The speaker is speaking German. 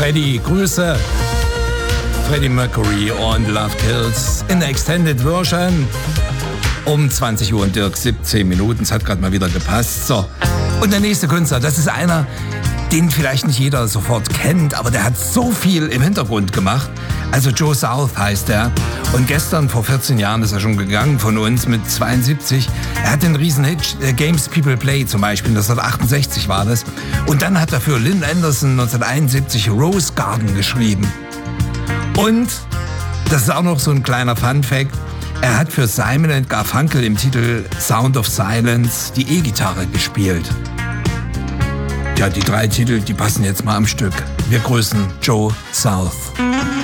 Freddie, Grüße. Freddie Mercury und Love Kills in der Extended Version. Um 20 Uhr und Dirk 17 Minuten. Es hat gerade mal wieder gepasst. So. Und der nächste Künstler, das ist einer, den vielleicht nicht jeder sofort kennt, aber der hat so viel im Hintergrund gemacht. Also Joe South heißt er. Und gestern, vor 14 Jahren, ist er schon gegangen von uns mit 72. Er hat den Riesenhit Games People Play zum Beispiel, 1968 war das. Und dann hat er für Lynn Anderson 1971 Rose Garden geschrieben. Und, das ist auch noch so ein kleiner Fun-Fact, er hat für Simon & Garfunkel im Titel Sound of Silence die E-Gitarre gespielt. Ja, die 3 Titel, die passen jetzt mal am Stück. Wir grüßen Joe South.